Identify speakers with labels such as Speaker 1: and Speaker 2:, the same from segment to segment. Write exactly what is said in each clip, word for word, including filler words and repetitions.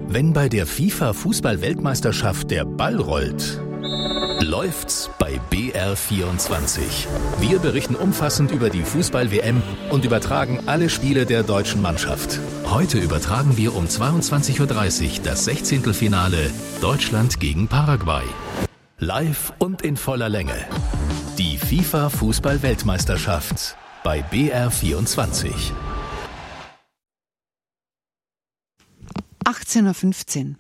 Speaker 1: Wenn bei der FIFA-Fußball-Weltmeisterschaft der Ball rollt, läuft's bei B R vierundzwanzig. Wir berichten umfassend über die Fußball-W M und übertragen alle Spiele der deutschen Mannschaft. Heute übertragen wir um zweiundzwanzig Uhr dreißig das Sechzehntelfinale Deutschland gegen Paraguay. Live und in voller Länge. Die FIFA-Fußball-Weltmeisterschaft bei B R vierundzwanzig.
Speaker 2: achtzehn Uhr fünfzehn.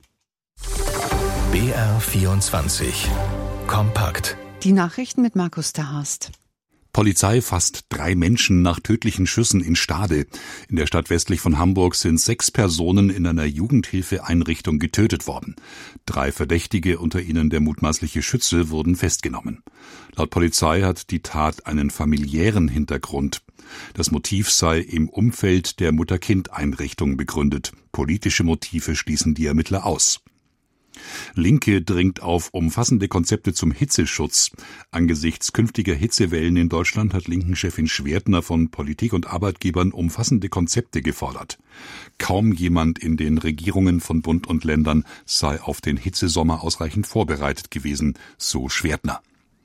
Speaker 1: B R vierundzwanzig. Kompakt.
Speaker 2: Die Nachrichten mit Markus Terhorst.
Speaker 3: Polizei fasst drei Menschen nach tödlichen Schüssen in Stade. In der Stadt westlich von Hamburg sind sechs Personen in einer Jugendhilfeeinrichtung getötet worden. Drei Verdächtige, unter ihnen der mutmaßliche Schütze, wurden festgenommen. Laut Polizei hat die Tat einen familiären Hintergrund. Das Motiv sei im Umfeld der Mutter-Kind-Einrichtung begründet. Politische Motive schließen die Ermittler aus. Linke dringt auf umfassende Konzepte zum Hitzeschutz. Angesichts künftiger Hitzewellen in Deutschland hat Linken-Chefin Schwertner von Politik und Arbeitgebern umfassende Konzepte gefordert. Kaum jemand in den Regierungen von Bund und Ländern sei auf den Hitzesommer ausreichend vorbereitet gewesen, so Schwertner.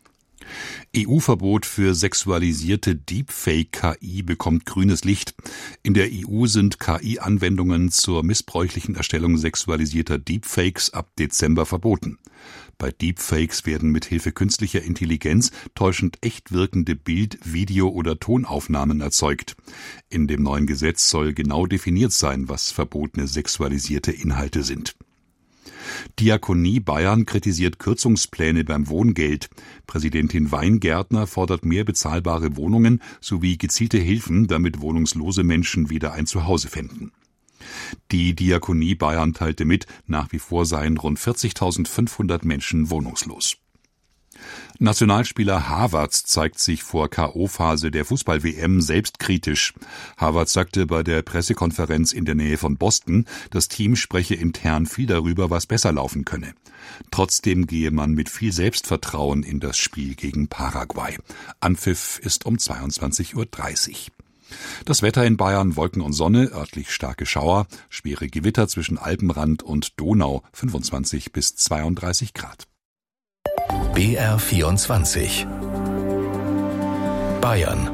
Speaker 3: E U-Verbot für sexualisierte Deepfake-K I bekommt grünes Licht. In der E U sind K I-Anwendungen zur missbräuchlichen Erstellung sexualisierter Deepfakes ab Dezember verboten. Bei Deepfakes werden mithilfe künstlicher Intelligenz täuschend echt wirkende Bild-, Video- oder Tonaufnahmen erzeugt. In dem neuen Gesetz soll genau definiert sein, was verbotene sexualisierte Inhalte sind. Diakonie Bayern kritisiert Kürzungspläne beim Wohngeld. Präsidentin Weingärtner fordert mehr bezahlbare Wohnungen sowie gezielte Hilfen, damit wohnungslose Menschen wieder ein Zuhause fänden. Die Diakonie Bayern teilte mit, nach wie vor seien rund vierzigtausendfünfhundert Menschen wohnungslos. Nationalspieler Havertz zeigt sich vor K O-Phase der Fußball-W M selbstkritisch. Havertz sagte bei der Pressekonferenz in der Nähe von Boston, das Team spreche intern viel darüber, was besser laufen könne. Trotzdem gehe man mit viel Selbstvertrauen in das Spiel gegen Paraguay. Anpfiff ist um zweiundzwanzig Uhr dreißig. Das Wetter in Bayern: Wolken und Sonne, örtlich starke Schauer, schwere Gewitter zwischen Alpenrand und Donau, fünfundzwanzig bis zweiunddreißig Grad.
Speaker 1: B R vierundzwanzig. Bayern.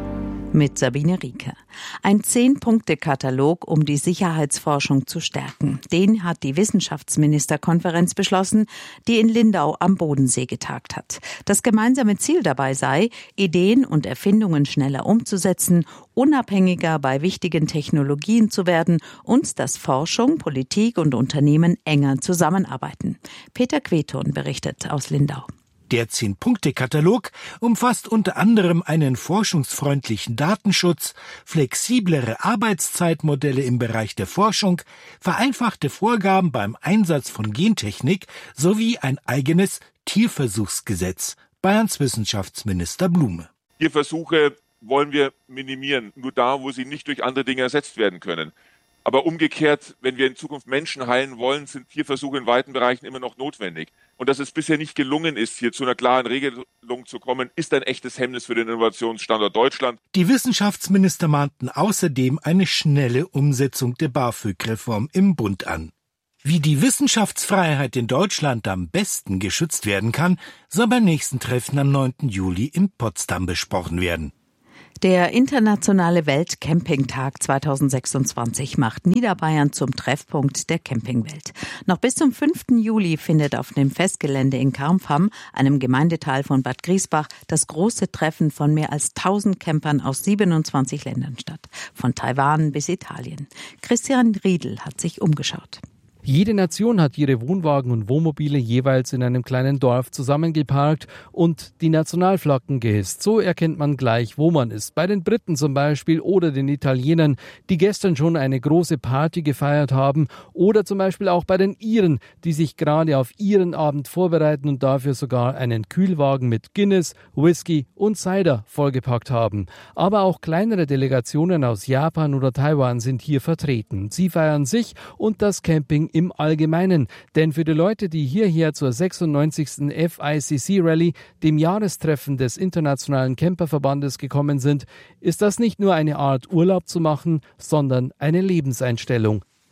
Speaker 4: Mit Sabine Rieker. Ein Zehn-Punkte-Katalog, um die Sicherheitsforschung zu stärken. Den hat die Wissenschaftsministerkonferenz beschlossen, die in Lindau am Bodensee getagt hat. Das gemeinsame Ziel dabei sei, Ideen und Erfindungen schneller umzusetzen, unabhängiger bei wichtigen Technologien zu werden und dass Forschung, Politik und Unternehmen enger zusammenarbeiten. Peter Queton berichtet aus Lindau.
Speaker 5: Der Zehn-Punkte-Katalog umfasst unter anderem einen forschungsfreundlichen Datenschutz, flexiblere Arbeitszeitmodelle im Bereich der Forschung, vereinfachte Vorgaben beim Einsatz von Gentechnik sowie ein eigenes Tierversuchsgesetz. Bayerns Wissenschaftsminister Blume.
Speaker 6: Tierversuche wollen wir minimieren, nur da, wo sie nicht durch andere Dinge ersetzt werden können. Aber umgekehrt, wenn wir in Zukunft Menschen heilen wollen, sind Tierversuche in weiten Bereichen immer noch notwendig. Und dass es bisher nicht gelungen ist, hier zu einer klaren Regelung zu kommen, ist ein echtes Hemmnis für den Innovationsstandort Deutschland.
Speaker 5: Die Wissenschaftsminister mahnten außerdem eine schnelle Umsetzung der BAföG-Reform im Bund an. Wie die Wissenschaftsfreiheit in Deutschland am besten geschützt werden kann, soll beim nächsten Treffen am neunten Juli in Potsdam besprochen werden.
Speaker 4: Der internationale Weltcampingtag zweitausendsechsundzwanzig macht Niederbayern zum Treffpunkt der Campingwelt. Noch bis zum fünften Juli findet auf dem Festgelände in Karmpham, einem Gemeindeteil von Bad Griesbach, das große Treffen von mehr als tausend Campern aus siebenundzwanzig Ländern statt. Von Taiwan bis Italien. Christian Riedl hat sich umgeschaut.
Speaker 7: Jede Nation hat ihre Wohnwagen und Wohnmobile jeweils in einem kleinen Dorf zusammengeparkt und die Nationalflaggen gehisst. So erkennt man gleich, wo man ist. Bei den Briten zum Beispiel oder den Italienern, die gestern schon eine große Party gefeiert haben, oder zum Beispiel auch bei den Iren, die sich gerade auf ihren Abend vorbereiten und dafür sogar einen Kühlwagen mit Guinness, Whisky und Cider vollgepackt haben. Aber auch kleinere Delegationen aus Japan oder Taiwan sind hier vertreten. Sie feiern sich und das Camping im Allgemeinen. Denn für die Leute, die hierher zur sechsundneunzigsten F I C C Rallye, dem Jahrestreffen des Internationalen Camperverbandes, gekommen sind, ist das nicht nur eine Art Urlaub zu machen, sondern eine Lebenseinstellung.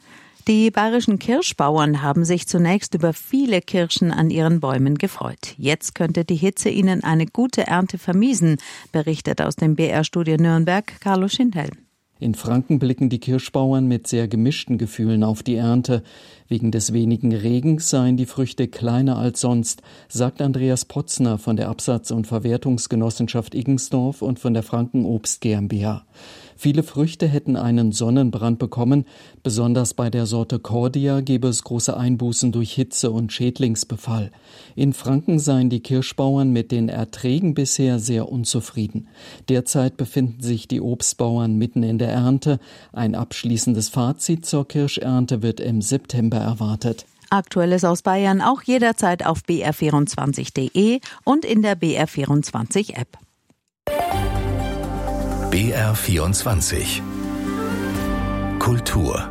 Speaker 4: Die bayerischen Kirschbauern haben sich zunächst über viele Kirschen an ihren Bäumen gefreut. Jetzt könnte die Hitze ihnen eine gute Ernte vermiesen, berichtet aus dem B R-Studio Nürnberg Carlo Schindel.
Speaker 8: In Franken blicken die Kirschbauern mit sehr gemischten Gefühlen auf die Ernte. Wegen des wenigen Regens seien die Früchte kleiner als sonst, sagt Andreas Potzner von der Absatz- und Verwertungsgenossenschaft Igensdorf und von der Franken Obst GmbH. Viele Früchte hätten einen Sonnenbrand bekommen. Besonders bei der Sorte Cordia gebe es große Einbußen durch Hitze und Schädlingsbefall. In Franken seien die Kirschbauern mit den Erträgen bisher sehr unzufrieden. Derzeit befinden sich die Obstbauern mitten in der Ernte. Ein abschließendes Fazit zur Kirschernte wird im September erwartet.
Speaker 4: Aktuelles aus Bayern auch jederzeit auf b r vierundzwanzig punkt d e und in der B R vierundzwanzig App.
Speaker 1: B R vierundzwanzig Kultur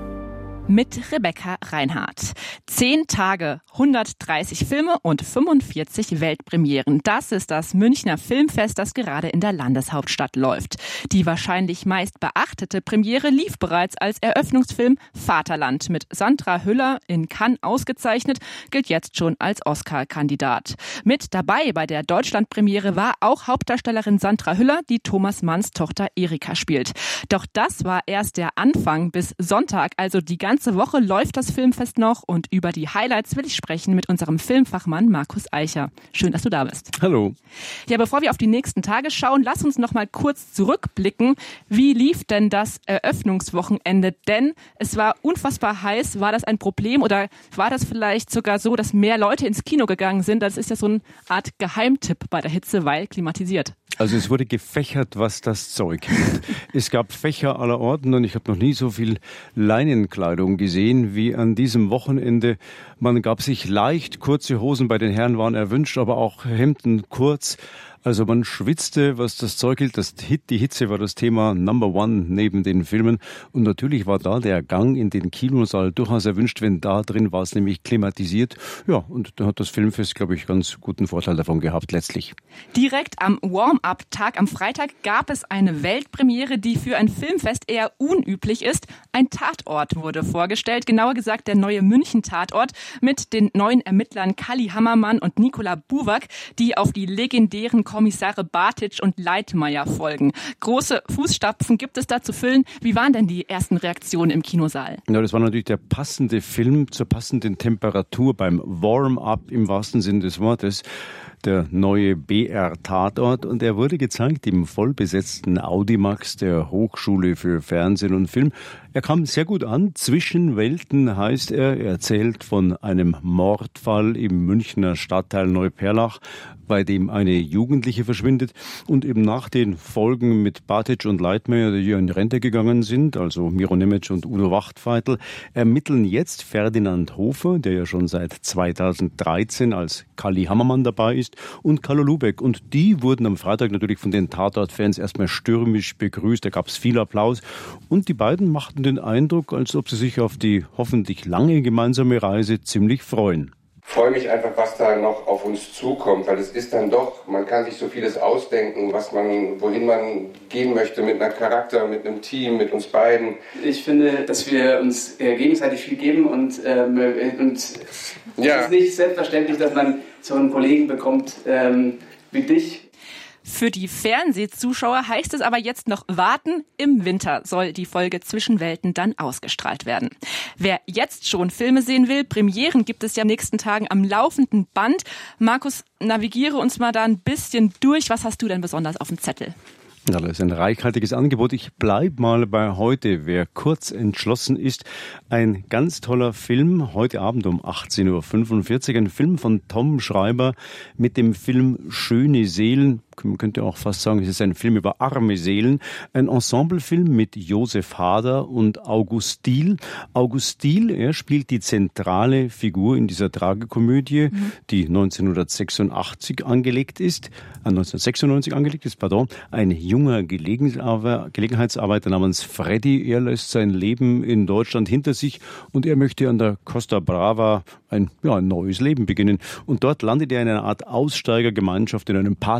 Speaker 9: mit Rebecca Reinhardt. Zehn Tage, hundertdreißig Filme und fünfundvierzig Weltpremieren. Das ist das Münchner Filmfest, das gerade in der Landeshauptstadt läuft. Die wahrscheinlich meist beachtete Premiere lief bereits als Eröffnungsfilm Vaterland. Mit Sandra Hüller in Cannes ausgezeichnet, gilt jetzt schon als Oscar-Kandidat. Mit dabei bei der Deutschland-Premiere war auch Hauptdarstellerin Sandra Hüller, die Thomas Manns Tochter Erika spielt. Doch das war erst der Anfang. Bis Sonntag, also die ganze Ganze Woche läuft das Filmfest noch und über die Highlights will ich sprechen mit unserem Filmfachmann Markus Eicher. Schön, dass du da bist.
Speaker 10: Hallo.
Speaker 9: Ja, bevor wir auf die nächsten Tage schauen, lass uns noch mal kurz zurückblicken. Wie lief denn das Eröffnungswochenende? Denn es war unfassbar heiß. War das ein Problem oder war das vielleicht sogar so, dass mehr Leute ins Kino gegangen sind? Das ist ja so eine Art Geheimtipp bei der Hitze, weil klimatisiert.
Speaker 10: Also es wurde gefächert, was das Zeug hält. Es gab Fächer aller Orten und ich habe noch nie so viel Leinenkleidung gesehen wie an diesem Wochenende. Man gab sich leicht, kurze Hosen bei den Herren waren erwünscht, aber auch Hemden kurz. Also man schwitzte, was das Zeug hielt. Das Hit, die Hitze war das Thema Number One neben den Filmen. Und natürlich war da der Gang in den Kinosaal durchaus erwünscht, wenn da drin war es nämlich klimatisiert. Ja, und da hat das Filmfest, glaube ich, ganz guten Vorteil davon gehabt letztlich.
Speaker 9: Direkt am Warm-Up-Tag am Freitag gab es eine Weltpremiere, die für ein Filmfest eher unüblich ist. Ein Tatort wurde vorgestellt, genauer gesagt der neue München-Tatort mit den neuen Ermittlern Kalli Hammermann und Nikola Buwak, die auf die legendären Kommissare Bartitsch und Leitmeier folgen. Große Fußstapfen gibt es da zu füllen. Wie waren denn die ersten Reaktionen im Kinosaal?
Speaker 10: Ja, das war natürlich der passende Film zur passenden Temperatur beim Warm-Up im wahrsten Sinn des Wortes. Der neue B R-Tatort und er wurde gezeigt im vollbesetzten Audimax der Hochschule für Fernsehen und Film. Er kam sehr gut an. Zwischen Welten heißt er. Er erzählt von einem Mordfall im Münchner Stadtteil Neuperlach, bei dem eine Jugendliche verschwindet und eben nach den Folgen mit Bartitsch und Leitmeier, die in Rente gegangen sind, also Miro Nemetsch und Udo Wachtfeitel, ermitteln jetzt Ferdinand Hofer, der ja schon seit zweitausenddreizehn als Kalli Hammermann dabei ist, und Carlo Lubeck. Und die wurden am Freitag natürlich von den Tatort-Fans erstmal stürmisch begrüßt. Da gab es viel Applaus. Und die beiden machten den Eindruck, als ob sie sich auf die hoffentlich lange gemeinsame Reise ziemlich freuen.
Speaker 11: Ich freue mich einfach, was da noch auf uns zukommt, weil es ist dann doch, man kann sich so vieles ausdenken, was man, wohin man gehen möchte mit einem Charakter, mit einem Team, mit uns beiden.
Speaker 12: Ich finde, dass wir uns äh, gegenseitig viel geben und, ähm, und
Speaker 11: ja.
Speaker 12: Es ist nicht selbstverständlich, dass man so einen Kollegen bekommt ähm, wie dich.
Speaker 9: Für die Fernsehzuschauer heißt es aber jetzt noch warten. Im Winter soll die Folge Zwischenwelten dann ausgestrahlt werden. Wer jetzt schon Filme sehen will, Premieren gibt es ja in den nächsten Tagen am laufenden Band. Markus, navigiere uns mal da ein bisschen durch. Was hast du denn besonders auf dem Zettel?
Speaker 10: Ja, das ist ein reichhaltiges Angebot. Ich bleib mal bei heute. Wer kurz entschlossen ist, ein ganz toller Film, heute Abend um achtzehn Uhr fünfundvierzig, ein Film von Tom Schreiber mit dem Film Schöne Seelen. Man könnte auch fast sagen, es ist ein Film über arme Seelen. Ein Ensemblefilm mit Josef Hader und August Diehl. August Diehl, er spielt die zentrale Figur in dieser Tragikomödie, mhm. die neunzehnhundertsechsundachtzig angelegt ist, äh, neunzehnhundertsechsundneunzig angelegt ist, pardon. Ein junger Gelegenheitsarbeiter namens Freddy. Er lässt sein Leben in Deutschland hinter sich und er möchte an der Costa Brava ein, ja, ein neues Leben beginnen. Und dort landet er in einer Art Aussteigergemeinschaft, in einem Partyclub,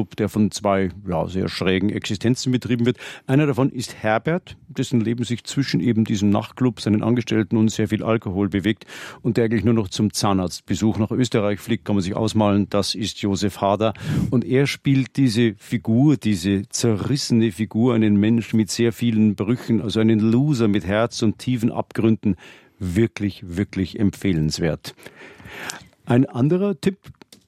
Speaker 10: Nachtclub, der von zwei ja, sehr schrägen Existenzen betrieben wird. Einer davon ist Herbert, dessen Leben sich zwischen eben diesem Nachtclub, seinen Angestellten und sehr viel Alkohol bewegt und der eigentlich nur noch zum Zahnarztbesuch nach Österreich fliegt, kann man sich ausmalen. Das ist Josef Hader und er spielt diese Figur, diese zerrissene Figur, einen Mensch mit sehr vielen Brüchen, also einen Loser mit Herz und tiefen Abgründen, wirklich, wirklich empfehlenswert. Ein anderer Tipp,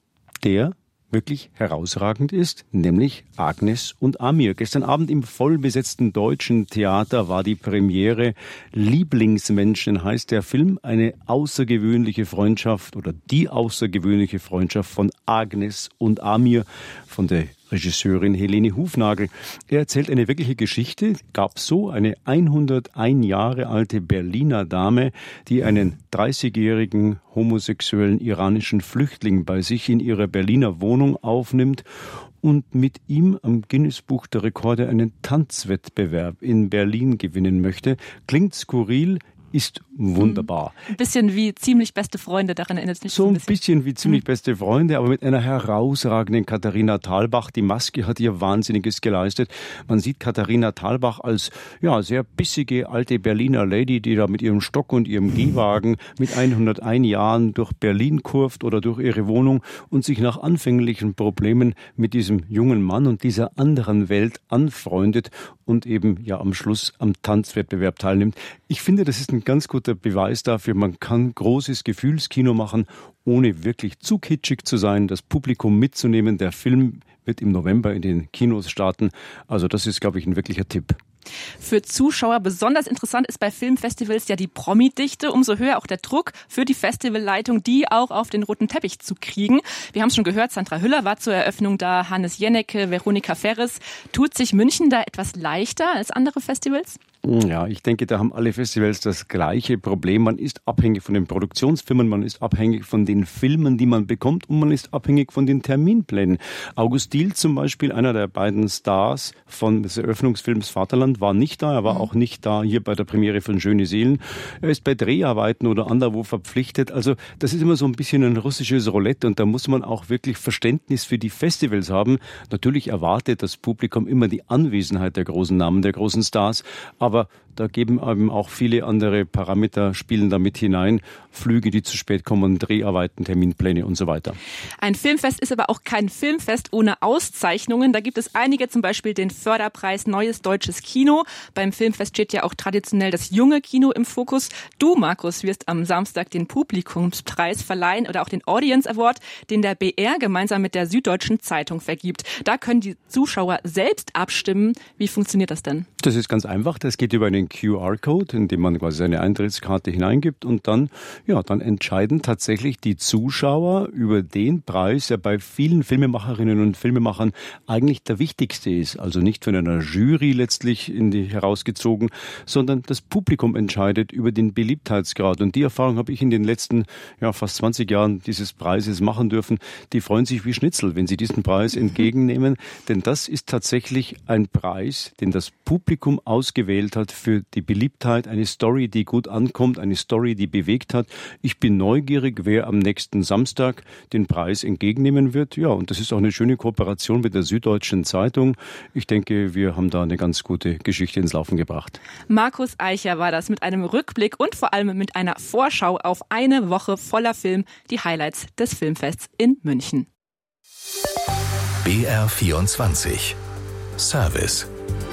Speaker 10: der wirklich herausragend ist, nämlich Agnes und Amir. Gestern Abend im vollbesetzten Deutschen Theater war die Premiere. Lieblingsmenschen heißt der Film, eine außergewöhnliche Freundschaft oder die außergewöhnliche Freundschaft von Agnes und Amir, von der Regisseurin Helene Hufnagel. Er erzählt eine wirkliche Geschichte. Gab so eine hunderteins Jahre alte Berliner Dame, die einen dreißigjährigen homosexuellen iranischen Flüchtling bei sich in ihrer Berliner Wohnung aufnimmt und mit ihm am Guinness-Buch der Rekorde einen Tanzwettbewerb in Berlin gewinnen möchte. Klingt skurril, ist wunderbar.
Speaker 9: Ein bisschen wie ziemlich beste Freunde, daran erinnert es mich
Speaker 10: so ein
Speaker 9: bisschen.
Speaker 10: bisschen wie ziemlich beste Freunde, aber mit einer herausragenden Katharina Thalbach. Die Maske hat ihr Wahnsinniges geleistet. Man sieht Katharina Thalbach als ja sehr bissige alte Berliner Lady, die da mit ihrem Stock und ihrem Gehwagen mit hunderteins Jahren durch Berlin kurft oder durch ihre Wohnung und sich nach anfänglichen Problemen mit diesem jungen Mann und dieser anderen Welt anfreundet und eben ja am Schluss am Tanzwettbewerb teilnimmt. Ich finde, das ist ein ganz guter Beweis dafür, man kann großes Gefühlskino machen, ohne wirklich zu kitschig zu sein, das Publikum mitzunehmen. Der Film wird im November in den Kinos starten. Also das ist, glaube ich, ein wirklicher Tipp.
Speaker 9: Für Zuschauer besonders interessant ist bei Filmfestivals ja die Promi-Dichte. Umso höher auch der Druck für die Festivalleitung, die auch auf den roten Teppich zu kriegen. Wir haben es schon gehört, Sandra Hüller war zur Eröffnung da, Hannes Jennecke, Veronika Ferres. Tut sich München da etwas leichter als andere Festivals?
Speaker 10: Ja, ich denke, da haben alle Festivals das gleiche Problem. Man ist abhängig von den Produktionsfirmen, man ist abhängig von den Filmen, die man bekommt und man ist abhängig von den Terminplänen. August Diehl zum Beispiel, einer der beiden Stars von des Eröffnungsfilms Vaterland, war nicht da. Er war auch nicht da hier bei der Premiere von Schöne Seelen. Er ist bei Dreharbeiten oder anderwo verpflichtet. Also das ist immer so ein bisschen ein russisches Roulette und da muss man auch wirklich Verständnis für die Festivals haben. Natürlich erwartet das Publikum immer die Anwesenheit der großen Namen, der großen Stars, aber Aber da geben eben auch viele andere Parameter, spielen da mit hinein. Flüge, die zu spät kommen, Dreharbeiten, Terminpläne und so weiter.
Speaker 9: Ein Filmfest ist aber auch kein Filmfest ohne Auszeichnungen. Da gibt es einige, zum Beispiel den Förderpreis Neues Deutsches Kino. Beim Filmfest steht ja auch traditionell das junge Kino im Fokus. Du, Markus, wirst am Samstag den Publikumspreis verleihen oder auch den Audience Award, den der B R gemeinsam mit der Süddeutschen Zeitung vergibt. Da können die Zuschauer selbst abstimmen. Wie funktioniert das denn?
Speaker 10: Das ist ganz einfach. Das geht über einen Q R-Code, in dem man quasi seine Eintrittskarte hineingibt und dann, ja, dann entscheiden tatsächlich die Zuschauer über den Preis, der bei vielen Filmemacherinnen und Filmemachern eigentlich der wichtigste ist. Also nicht von einer Jury letztlich in die herausgezogen, sondern das Publikum entscheidet über den Beliebtheitsgrad. Und die Erfahrung habe ich in den letzten, ja, fast zwanzig Jahren dieses Preises machen dürfen. Die freuen sich wie Schnitzel, wenn sie diesen Preis entgegennehmen, denn das ist tatsächlich ein Preis, den das Publikum ausgewählt hat für die Beliebtheit, eine Story, die gut ankommt, eine Story, die bewegt hat. Ich bin neugierig, wer am nächsten Samstag den Preis entgegennehmen wird. Ja, und das ist auch eine schöne Kooperation mit der Süddeutschen Zeitung. Ich denke, wir haben da eine ganz gute Geschichte ins Laufen gebracht.
Speaker 9: Markus Eicher war das mit einem Rückblick und vor allem mit einer Vorschau auf eine Woche voller Film, die Highlights des Filmfests in München.
Speaker 1: B R vierundzwanzig Service.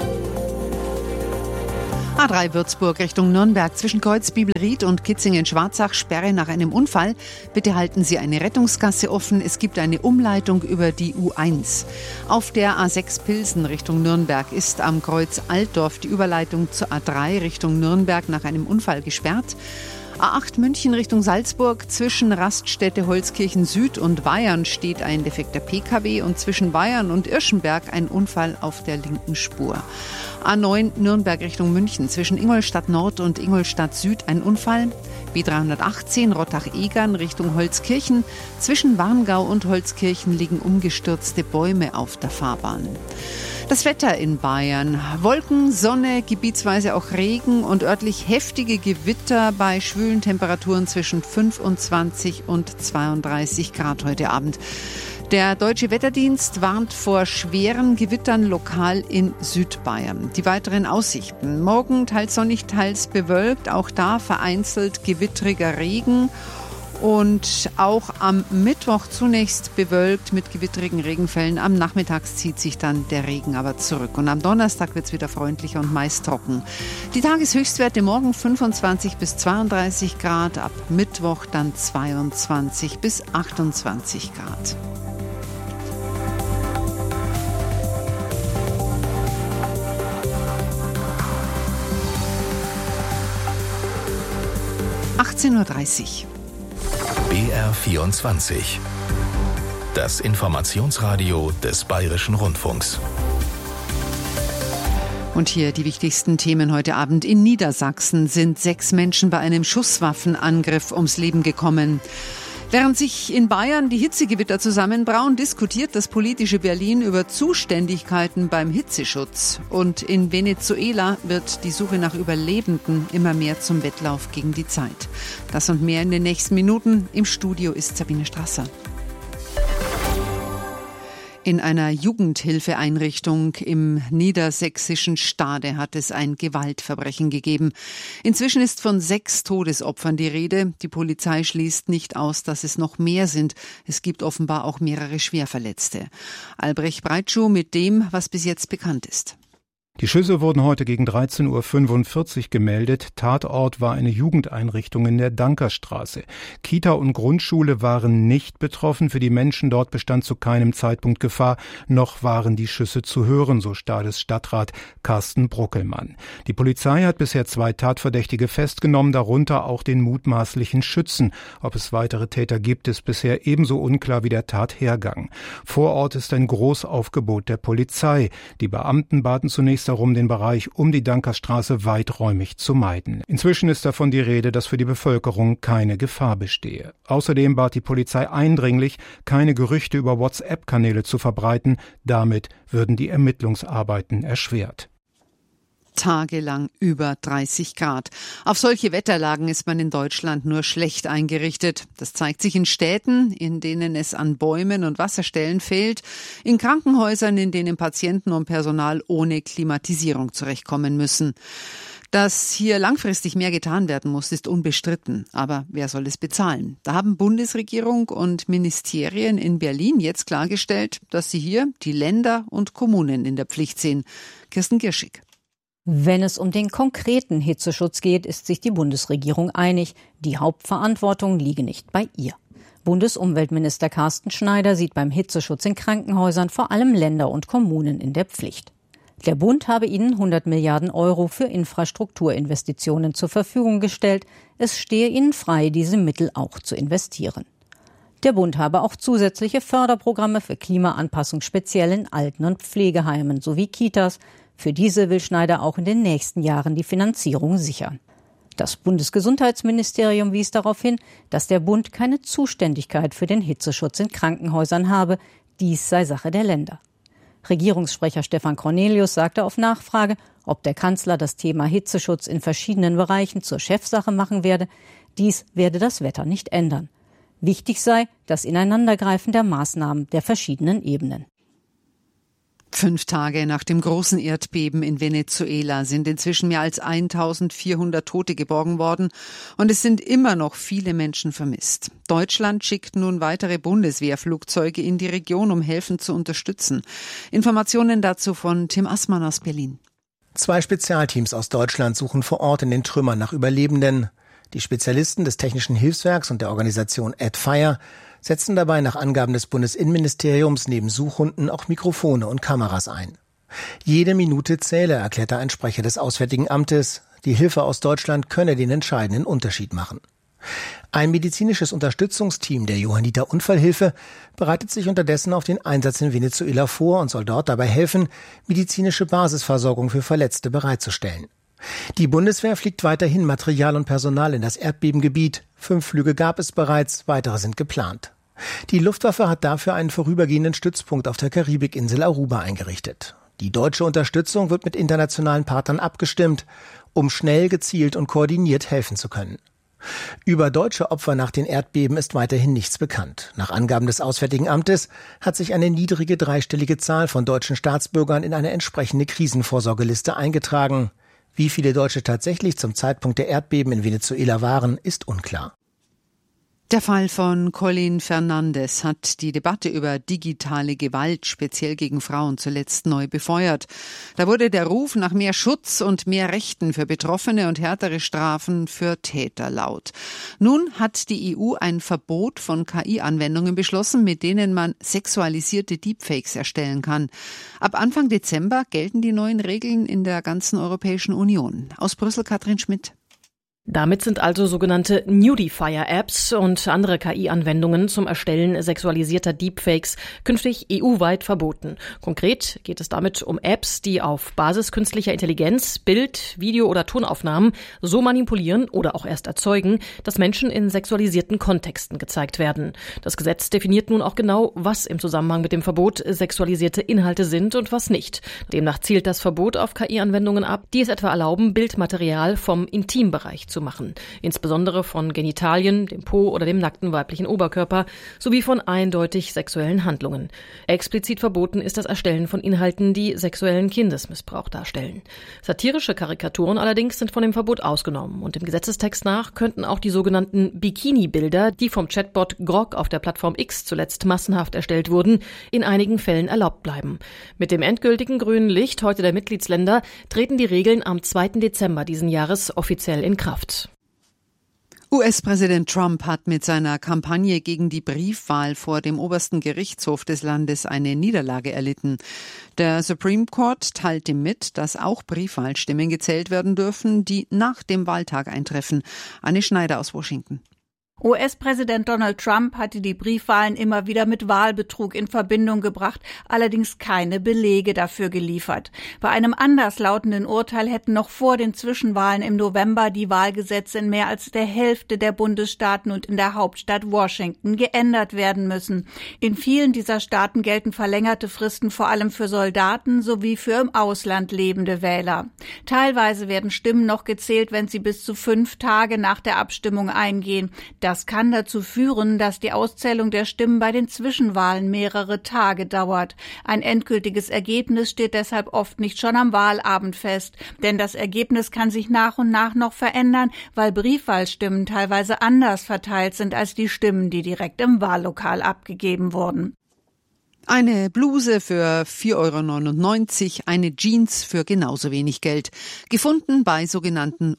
Speaker 2: A drei Würzburg Richtung Nürnberg zwischen Kreuzbibelried und Kitzingen-Schwarzach Sperre nach einem Unfall. Bitte halten Sie eine Rettungsgasse offen. Es gibt eine Umleitung über die U eins. Auf der A sechs Pilsen Richtung Nürnberg ist am Kreuz Altdorf die Überleitung zur A drei Richtung Nürnberg nach einem Unfall gesperrt. A acht München Richtung Salzburg, zwischen Raststätte Holzkirchen Süd und Weyern steht ein defekter P K W und zwischen Weyern und Irschenberg ein Unfall auf der linken Spur. A neun Nürnberg Richtung München, zwischen Ingolstadt Nord und Ingolstadt Süd ein Unfall. B dreihundertachtzehn Rottach-Egern Richtung Holzkirchen, zwischen Warngau und Holzkirchen liegen umgestürzte Bäume auf der Fahrbahn. Das Wetter in Bayern. Wolken, Sonne, gebietsweise auch Regen und örtlich heftige Gewitter bei schwülen Temperaturen zwischen fünfundzwanzig und zweiunddreißig Grad heute Abend. Der Deutsche Wetterdienst warnt vor schweren Gewittern lokal in Südbayern. Die weiteren Aussichten: Morgen teils sonnig, teils bewölkt, auch da vereinzelt gewittriger Regen. Und auch am Mittwoch zunächst bewölkt mit gewittrigen Regenfällen. Am Nachmittag zieht sich dann der Regen aber zurück. Und am Donnerstag wird es wieder freundlicher und meist trocken. Die Tageshöchstwerte morgen fünfundzwanzig bis zweiunddreißig Grad, ab Mittwoch dann zweiundzwanzig bis achtundzwanzig Grad. achtzehn Uhr dreißig.
Speaker 1: B R vierundzwanzig. Das Informationsradio des Bayerischen Rundfunks.
Speaker 2: Und hier die wichtigsten Themen heute Abend. In Niedersachsen sind sechs Menschen bei einem Schusswaffenangriff ums Leben gekommen. Während sich in Bayern die Hitzegewitter zusammenbrauen, diskutiert das politische Berlin über Zuständigkeiten beim Hitzeschutz. Und in Venezuela wird die Suche nach Überlebenden immer mehr zum Wettlauf gegen die Zeit. Das und mehr in den nächsten Minuten. Im Studio ist Sabine Strasser. In einer Jugendhilfeeinrichtung im niedersächsischen Stade hat es ein Gewaltverbrechen gegeben. Inzwischen ist von sechs Todesopfern die Rede. Die Polizei schließt nicht aus, dass es noch mehr sind. Es gibt offenbar auch mehrere Schwerverletzte. Albrecht Breitschuh mit dem, was bis jetzt bekannt ist.
Speaker 13: Die Schüsse wurden heute gegen dreizehn Uhr fünfundvierzig gemeldet. Tatort war eine Jugendeinrichtung in der Dankerstraße. Kita und Grundschule waren nicht betroffen. Für die Menschen dort bestand zu keinem Zeitpunkt Gefahr. Noch waren die Schüsse zu hören, so Stades Stadtrat Carsten Bruckelmann. Die Polizei hat bisher zwei Tatverdächtige festgenommen, darunter auch den mutmaßlichen Schützen. Ob es weitere Täter gibt, ist bisher ebenso unklar wie der Tathergang. Vor Ort ist ein Großaufgebot der Polizei. Die Beamten baten zunächst darum, den Bereich um die Dankerstraße weiträumig zu meiden. Inzwischen ist davon die Rede, dass für die Bevölkerung keine Gefahr bestehe. Außerdem bat die Polizei eindringlich, keine Gerüchte über WhatsApp-Kanäle zu verbreiten. Damit würden die Ermittlungsarbeiten erschwert.
Speaker 2: Tagelang über dreißig Grad. Auf solche Wetterlagen ist man in Deutschland nur schlecht eingerichtet. Das zeigt sich in Städten, in denen es an Bäumen und Wasserstellen fehlt, in Krankenhäusern, in denen Patienten und Personal ohne Klimatisierung zurechtkommen müssen. Dass hier langfristig mehr getan werden muss, ist unbestritten. Aber wer soll es bezahlen? Da haben Bundesregierung und Ministerien in Berlin jetzt klargestellt, dass sie hier die Länder und Kommunen in der Pflicht sehen. Kirsten Girschig.
Speaker 14: Wenn es um den konkreten Hitzeschutz geht, ist sich die Bundesregierung einig. Die Hauptverantwortung liege nicht bei ihr. Bundesumweltminister Carsten Schneider sieht beim Hitzeschutz in Krankenhäusern vor allem Länder und Kommunen in der Pflicht. Der Bund habe ihnen hundert Milliarden Euro für Infrastrukturinvestitionen zur Verfügung gestellt. Es stehe ihnen frei, diese Mittel auch zu investieren. Der Bund habe auch zusätzliche Förderprogramme für Klimaanpassung speziell in Alten- und Pflegeheimen sowie Kitas. Für diese will Schneider auch in den nächsten Jahren die Finanzierung sichern. Das Bundesgesundheitsministerium wies darauf hin, dass der Bund keine Zuständigkeit für den Hitzeschutz in Krankenhäusern habe. Dies sei Sache der Länder. Regierungssprecher Stefan Cornelius sagte auf Nachfrage, ob der Kanzler das Thema Hitzeschutz in verschiedenen Bereichen zur Chefsache machen werde. Dies werde das Wetter nicht ändern. Wichtig sei das Ineinandergreifen der Maßnahmen der verschiedenen Ebenen.
Speaker 2: Fünf Tage nach dem großen Erdbeben in Venezuela sind inzwischen mehr als eintausendvierhundert Tote geborgen worden und es sind immer noch viele Menschen vermisst. Deutschland schickt nun weitere Bundeswehrflugzeuge in die Region, um helfend zu unterstützen. Informationen dazu von Tim Assmann aus Berlin.
Speaker 15: Zwei Spezialteams aus Deutschland suchen vor Ort in den Trümmern nach Überlebenden. Die Spezialisten des Technischen Hilfswerks und der Organisation AdFire setzen dabei nach Angaben des Bundesinnenministeriums neben Suchhunden auch Mikrofone und Kameras ein. Jede Minute zähle, erklärte ein Sprecher des Auswärtigen Amtes. Die Hilfe aus Deutschland könne den entscheidenden Unterschied machen. Ein medizinisches Unterstützungsteam der Johanniter Unfallhilfe bereitet sich unterdessen auf den Einsatz in Venezuela vor und soll dort dabei helfen, medizinische Basisversorgung für Verletzte bereitzustellen. Die Bundeswehr fliegt weiterhin Material und Personal in das Erdbebengebiet. Fünf Flüge gab es bereits, weitere sind geplant. Die Luftwaffe hat dafür einen vorübergehenden Stützpunkt auf der Karibikinsel Aruba eingerichtet. Die deutsche Unterstützung wird mit internationalen Partnern abgestimmt, um schnell, gezielt und koordiniert helfen zu können. Über deutsche Opfer nach den Erdbeben ist weiterhin nichts bekannt. Nach Angaben des Auswärtigen Amtes hat sich eine niedrige dreistellige Zahl von deutschen Staatsbürgern in eine entsprechende Krisenvorsorgeliste eingetragen. Wie viele Deutsche tatsächlich zum Zeitpunkt der Erdbeben in Venezuela waren, ist unklar.
Speaker 2: Der Fall von Colin Fernandes hat die Debatte über digitale Gewalt, speziell gegen Frauen, zuletzt neu befeuert. Da wurde der Ruf nach mehr Schutz und mehr Rechten für Betroffene und härtere Strafen für Täter laut. Nun hat die E U ein Verbot von K I-Anwendungen beschlossen, mit denen man sexualisierte Deepfakes erstellen kann. Ab Anfang Dezember gelten die neuen Regeln in der ganzen Europäischen Union. Aus Brüssel Katrin Schmidt.
Speaker 16: Damit sind also sogenannte Nudifier-Apps und andere K I-Anwendungen zum Erstellen sexualisierter Deepfakes künftig E U-weit verboten. Konkret geht es damit um Apps, die auf Basis künstlicher Intelligenz Bild-, Video- oder Tonaufnahmen so manipulieren oder auch erst erzeugen, dass Menschen in sexualisierten Kontexten gezeigt werden. Das Gesetz definiert nun auch genau, was im Zusammenhang mit dem Verbot sexualisierte Inhalte sind und was nicht. Demnach zielt das Verbot auf K I-Anwendungen ab, die es etwa erlauben, Bildmaterial vom Intimbereich zu machen, insbesondere von Genitalien, dem Po oder dem nackten weiblichen Oberkörper, sowie von eindeutig sexuellen Handlungen. Explizit verboten ist das Erstellen von Inhalten, die sexuellen Kindesmissbrauch darstellen. Satirische Karikaturen allerdings sind von dem Verbot ausgenommen und dem Gesetzestext nach könnten auch die sogenannten Bikini-Bilder, die vom Chatbot Grok auf der Plattform X zuletzt massenhaft erstellt wurden, in einigen Fällen erlaubt bleiben. Mit dem endgültigen grünen Licht heute der Mitgliedsländer treten die Regeln am zweiten Dezember diesen Jahres offiziell in Kraft.
Speaker 2: U S-Präsident Trump hat mit seiner Kampagne gegen die Briefwahl vor dem obersten Gerichtshof des Landes eine Niederlage erlitten. Der Supreme Court teilte mit, dass auch Briefwahlstimmen gezählt werden dürfen, die nach dem Wahltag eintreffen. Anne Schneider aus Washington.
Speaker 17: U S-Präsident Donald Trump hatte die Briefwahlen immer wieder mit Wahlbetrug in Verbindung gebracht, allerdings keine Belege dafür geliefert. Bei einem anderslautenden Urteil hätten noch vor den Zwischenwahlen im November die Wahlgesetze in mehr als der Hälfte der Bundesstaaten und in der Hauptstadt Washington geändert werden müssen. In vielen dieser Staaten gelten verlängerte Fristen vor allem für Soldaten sowie für im Ausland lebende Wähler. Teilweise werden Stimmen noch gezählt, wenn sie bis zu fünf Tage nach der Abstimmung eingehen. Das kann dazu führen, dass die Auszählung der Stimmen bei den Zwischenwahlen mehrere Tage dauert. Ein endgültiges Ergebnis steht deshalb oft nicht schon am Wahlabend fest. Denn das Ergebnis kann sich nach und nach noch verändern, weil Briefwahlstimmen teilweise anders verteilt sind als die Stimmen, die direkt im Wahllokal abgegeben wurden.
Speaker 2: Eine Bluse für vier Euro neunundneunzig, eine Jeans für genauso wenig Geld. Gefunden bei sogenannten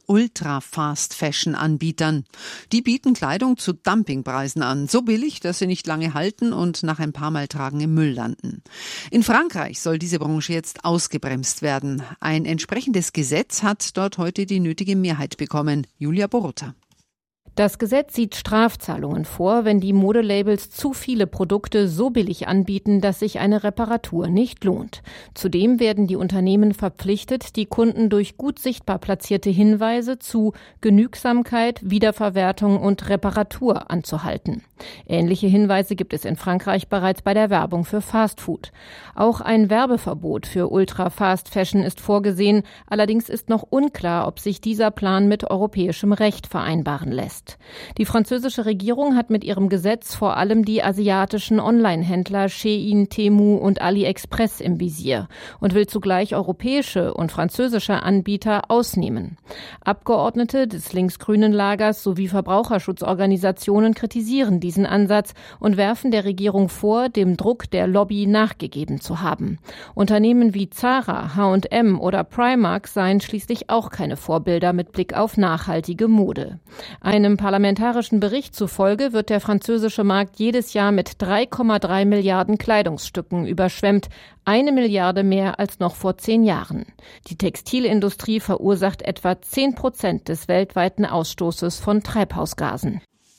Speaker 2: Ultra-Fast-Fashion-Anbietern. Die bieten Kleidung zu Dumpingpreisen an. So billig, dass sie nicht lange halten und nach ein paar Mal tragen im Müll landen. In Frankreich soll diese Branche jetzt ausgebremst werden. Ein entsprechendes Gesetz hat dort heute die nötige Mehrheit bekommen. Julia Borutta.
Speaker 18: Das Gesetz sieht Strafzahlungen vor, wenn die Modelabels zu viele Produkte so billig anbieten, dass sich eine Reparatur nicht lohnt. Zudem werden die Unternehmen verpflichtet, die Kunden durch gut sichtbar platzierte Hinweise zu Genügsamkeit, Wiederverwertung und Reparatur anzuhalten. Ähnliche Hinweise gibt es in Frankreich bereits bei der Werbung für Fastfood. Auch ein Werbeverbot für Ultra-Fast-Fashion ist vorgesehen. Allerdings ist noch unklar, ob sich dieser Plan mit europäischem Recht vereinbaren lässt. Die französische Regierung hat mit ihrem Gesetz vor allem die asiatischen Online-Händler Shein, Temu und AliExpress im Visier und will zugleich europäische und französische Anbieter ausnehmen. Abgeordnete des linksgrünen Lagers sowie Verbraucherschutzorganisationen kritisieren diesen Ansatz und werfen der Regierung vor, dem Druck der Lobby nachgegeben zu haben. Unternehmen wie Zara, H und M oder Primark seien schließlich auch keine Vorbilder mit Blick auf nachhaltige Mode. Einem parlamentarischen Bericht zufolge wird der französische Markt jedes Jahr mit drei Komma drei Milliarden Kleidungsstücken überschwemmt, eine Milliarde mehr als noch vor zehn Jahren. Die Textilindustrie verursacht etwa zehn Prozent des weltweiten Ausstoßes von Treibhausgasen.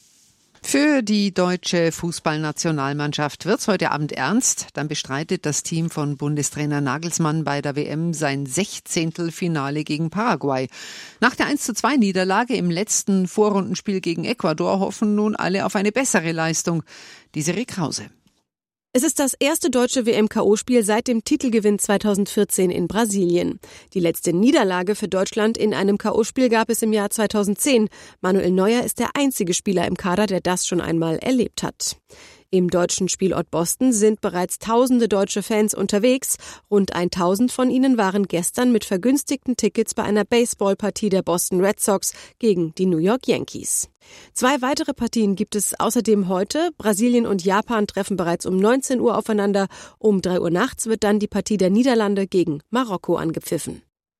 Speaker 2: Für die deutsche Fußballnationalmannschaft wird's heute Abend ernst. Dann bestreitet das Team von Bundestrainer Nagelsmann bei der W M sein Sechzehntelfinale gegen Paraguay. Nach der eins zu zwei Niederlage im letzten Vorrundenspiel gegen Ecuador hoffen nun alle auf eine bessere Leistung. Desiree Krause.
Speaker 19: Es ist das erste deutsche W M-K O-Spiel seit dem Titelgewinn zweitausendvierzehn in Brasilien. Die letzte Niederlage für Deutschland in einem K O-Spiel gab es im Jahr zweitausendzehn. Manuel Neuer ist der einzige Spieler im Kader, der das schon einmal erlebt hat. Im deutschen Spielort Boston sind bereits tausende deutsche Fans unterwegs. Rund tausend von ihnen waren gestern mit vergünstigten Tickets bei einer Baseballpartie der Boston Red Sox gegen die New York Yankees. Zwei weitere Partien gibt es außerdem heute. Brasilien und Japan treffen bereits um neunzehn Uhr aufeinander. Um drei Uhr nachts wird dann die Partie der Niederlande gegen Marokko angepfiffen.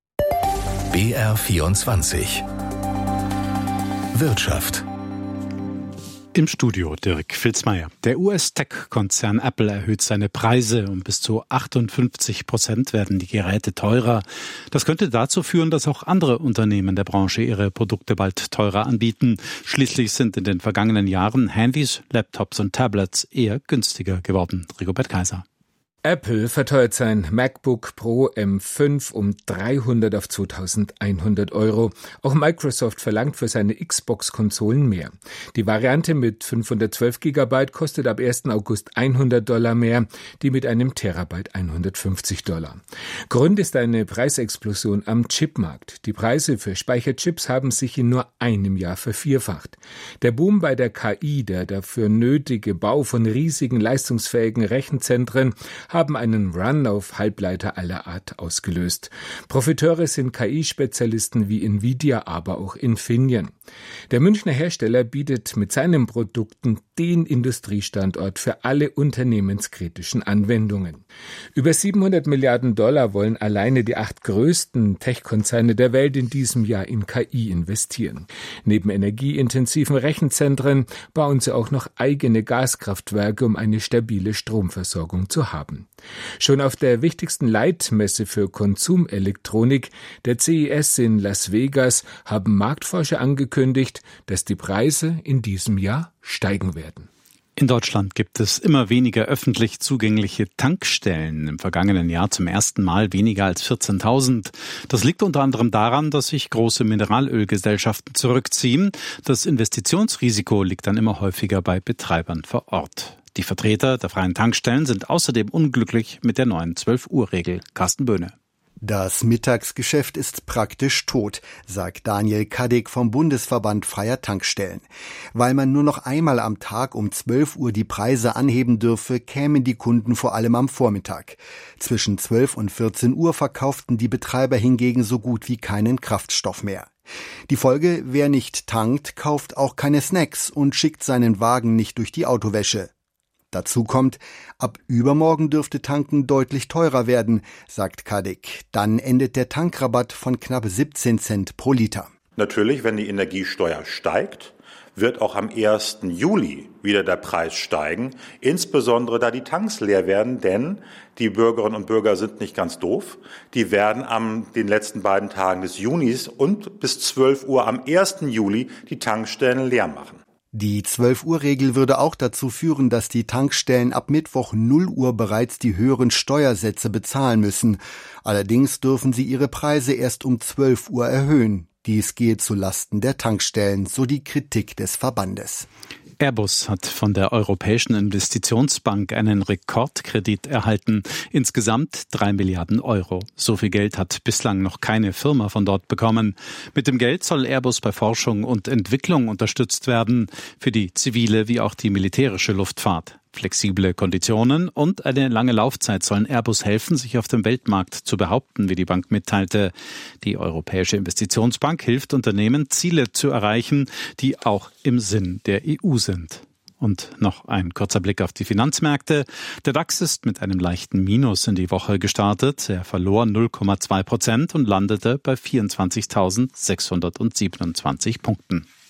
Speaker 1: B R vierundzwanzig Wirtschaft.
Speaker 20: Im Studio Dirk Filzmeier. Der U S-Tech-Konzern Apple erhöht seine Preise. Um bis zu achtundfünfzig Prozent werden die Geräte teurer. Das könnte dazu führen, dass auch andere Unternehmen der Branche ihre Produkte bald teurer anbieten. Schließlich sind in den vergangenen Jahren Handys, Laptops und Tablets eher günstiger geworden. Rigobert Kaiser.
Speaker 21: Apple verteuert sein MacBook Pro M fünf um dreihundert auf zweitausendeinhundert Euro. Auch Microsoft verlangt für seine Xbox-Konsolen mehr. Die Variante mit fünfhundertzwölf Gigabyte kostet ab ersten August hundert Dollar mehr, die mit einem Terabyte hundertfünfzig Dollar. Grund ist eine Preisexplosion am Chipmarkt. Die Preise für Speicherchips haben sich in nur einem Jahr vervierfacht. Der Boom bei der K I, der dafür nötige Bau von riesigen, leistungsfähigen Rechenzentren, haben einen Run auf Halbleiter aller Art ausgelöst. Profiteure sind K I-Spezialisten wie Nvidia, aber auch Infineon. Der Münchner Hersteller bietet mit seinen Produkten den Industriestandort für alle unternehmenskritischen Anwendungen. Über siebenhundert Milliarden Dollar wollen alleine die acht größten Tech-Konzerne der Welt in diesem Jahr in K I investieren. Neben energieintensiven Rechenzentren bauen sie auch noch eigene Gaskraftwerke, um eine stabile Stromversorgung zu haben. Schon auf der wichtigsten Leitmesse für Konsumelektronik, der C E S in Las Vegas, haben Marktforscher angekündigt, dass die Preise in diesem Jahr steigen werden.
Speaker 20: In Deutschland gibt es immer weniger öffentlich zugängliche Tankstellen. Im vergangenen Jahr zum ersten Mal weniger als vierzehntausend. Das liegt unter anderem daran, dass sich große Mineralölgesellschaften zurückziehen. Das Investitionsrisiko liegt dann immer häufiger bei Betreibern vor Ort. Die Vertreter der freien Tankstellen sind außerdem unglücklich mit der neuen zwölf-Uhr-Regel. Carsten Böhne.
Speaker 22: Das Mittagsgeschäft ist praktisch tot, sagt Daniel Kadek vom Bundesverband Freier Tankstellen. Weil man nur noch einmal am Tag um zwölf Uhr die Preise anheben dürfe, kämen die Kunden vor allem am Vormittag. Zwischen zwölf und vierzehn Uhr verkauften die Betreiber hingegen so gut wie keinen Kraftstoff mehr. Die Folge: Wer nicht tankt, kauft auch keine Snacks und schickt seinen Wagen nicht durch die Autowäsche. Dazu kommt, ab übermorgen dürfte Tanken deutlich teurer werden, sagt Kadek. Dann endet der Tankrabatt von knapp siebzehn Cent pro Liter.
Speaker 23: Natürlich, wenn die Energiesteuer steigt, wird auch am ersten Juli wieder der Preis steigen, insbesondere da die Tanks leer werden, denn die Bürgerinnen und Bürger sind nicht ganz doof. Die werden am den letzten beiden Tagen des Junis und bis zwölf Uhr am ersten Juli die Tankstellen leer machen.
Speaker 22: Die zwölf-Uhr-Regel würde auch dazu führen, dass die Tankstellen ab Mittwoch null Uhr bereits die höheren Steuersätze bezahlen müssen. Allerdings dürfen sie ihre Preise erst um zwölf Uhr erhöhen. Dies gehe zu Lasten der Tankstellen, so die Kritik des Verbandes.
Speaker 20: Airbus hat von der Europäischen Investitionsbank einen Rekordkredit erhalten. Insgesamt drei Milliarden Euro. So viel Geld hat bislang noch keine Firma von dort bekommen. Mit dem Geld soll Airbus bei Forschung und Entwicklung unterstützt werden, für die zivile wie auch die militärische Luftfahrt. Flexible Konditionen und eine lange Laufzeit sollen Airbus helfen, sich auf dem Weltmarkt zu behaupten, wie die Bank mitteilte. Die Europäische Investitionsbank hilft Unternehmen, Ziele zu erreichen, die auch im Sinn der E U sind. Und noch ein kurzer Blick auf die Finanzmärkte. Der DAX ist mit einem leichten Minus in die Woche gestartet. Er verlor null Komma zwei Prozent und landete bei vierundzwanzigtausendsechshundertsiebenundzwanzig Punkten.